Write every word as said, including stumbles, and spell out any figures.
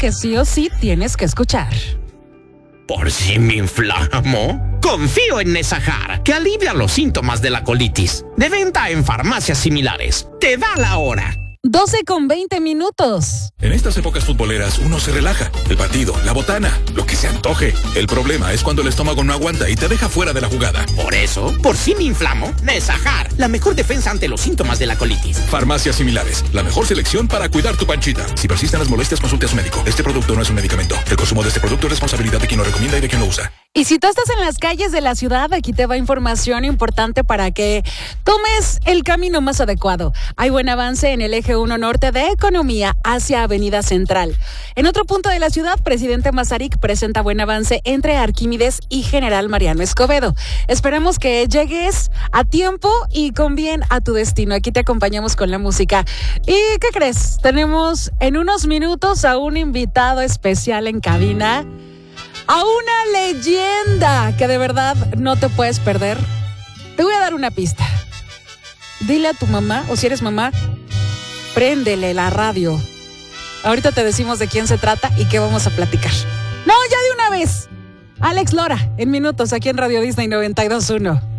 que sí o sí tienes que escuchar. ¿Por si me inflamo? Confío en Nesajar, que alivia los síntomas de la colitis. De venta en farmacias similares. Te da la hora. doce con veinte minutos. En estas épocas futboleras uno se relaja. El partido, la botana, lo que se antoje. El problema es cuando el estómago no aguanta y te deja fuera de la jugada. Por eso, por si me inflamo, Nesajar, la mejor defensa ante los síntomas de la colitis. Farmacias similares, la mejor selección para cuidar tu panchita. Si persisten las molestias, consulte a su médico. Este producto no es un medicamento. El consumo de este producto es responsabilidad de quien lo recomienda y de quien lo usa. Y si tú estás en las calles de la ciudad, aquí te va información importante para que tomes el camino más adecuado. Hay buen avance en el eje uno norte de Economía hacia Avenida Central. En otro punto de la ciudad, Presidente Mazarik presenta buen avance entre Arquímedes y General Mariano Escobedo. Esperamos que llegues a tiempo y con bien a tu destino. Aquí te acompañamos con la música. ¿Y qué crees? Tenemos en unos minutos a un invitado especial en cabina. A una leyenda que de verdad no te puedes perder. Te voy a dar una pista. Dile a tu mamá, o si eres mamá, préndele la radio. Ahorita te decimos de quién se trata y qué vamos a platicar. No, ya de una vez. Alex Lora, en minutos, aquí en Radio Disney noventa y dos punto uno.